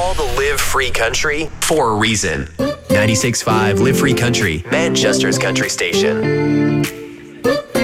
called the Live Free Country for a reason. 96.5 Live Free Country, Manchester's country station.